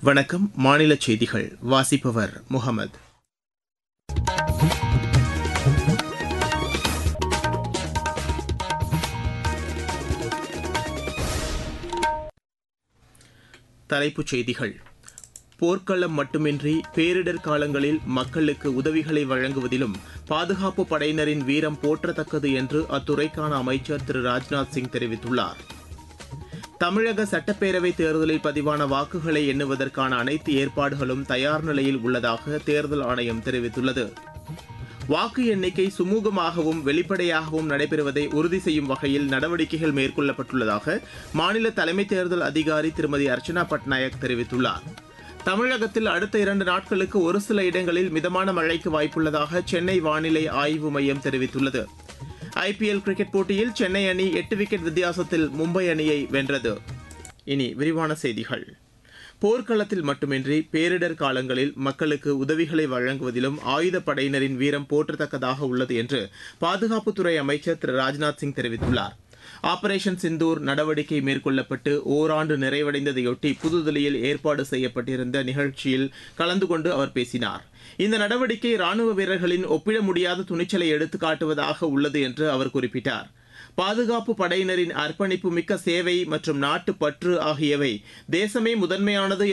வணக்கம். மாநில செய்திகள் வாசிப்பவர் முகமது. தலைப்புச் செய்திகள். போர்க்களம் மட்டுமின்றி பேரிடர் காலங்களில் மக்களுக்கு உதவிகளை வழங்குவதிலும் பாதுகாப்பு படையினரின் வீரம் போற்றத்தக்கது என்று அத்துறைக்கான அமைச்சர் திரு ராஜ்நாத் சிங் தெரிவித்துள்ளார். தமிழக சட்டப்பேரவைத் தேர்தலில் பதிவான வாக்குகளை எண்ணுவதற்கான அனைத்து ஏற்பாடுகளும் தயார் நிலையில் உள்ளதாக தேர்தல் ஆணையம் தெரிவித்துள்ளது. வாக்கு எண்ணிக்கை சுமூகமாகவும் வெளிப்படையாகவும் நடைபெறுவதை உறுதி செய்யும் வகையில் நடவடிக்கைகள் மேற்கொள்ளப்பட்டுள்ளதாக மாநில தலைமை தேர்தல் அதிகாரி திருமதி அர்ச்சனா பட்நாயக் தெரிவித்துள்ளார். தமிழகத்தில் அடுத்த 2 நாட்களுக்கு ஒரு சில இடங்களில் மிதமான மழைக்கு வாய்ப்புள்ளதாக சென்னை வானிலை ஆய்வு மையம் தெரிவித்துள்ளது. ஐபிஎல் கிரிக்கெட் போட்டியில் சென்னை அணி 8 விக்கெட் வித்தியாசத்தில் மும்பை அணியை வென்றது. இனி விரிவான செய்திகள். போர்க்களத்தில் மட்டுமின்றி பேரிடர் காலங்களில் மக்களுக்கு உதவிகளை வழங்குவதிலும் ஆயுதப்படையினரின் வீரம் போற்றத்தக்கதாக உள்ளது என்று பாதுகாப்புத்துறை அமைச்சர் திரு ராஜ்நாத் சிங் தெரிவித்துள்ளார். ஆபரேஷன் சிந்தூர் நடவடிக்கை மேற்கொள்ளப்பட்டு ஓராண்டு நிறைவடைந்ததையொட்டி புதுதில்லியில் ஏற்பாடு செய்யப்பட்டிருந்த நிகழ்ச்சியில் கலந்து கொண்டு அவர் பேசினார். இந்த நடவடிக்கை ராணுவ வீரர்களின் ஒப்பிட முடியாத துணிச்சலை எடுத்துக்காட்டுவதாக உள்ளது என்று அவர் குறிப்பிட்டார். பாதுகாப்பு படையினரின் அர்ப்பணிப்பு மிக்க சேவை மற்றும் நாட்டுப்பற்று ஆகியவை தேசமே முதன்மையானது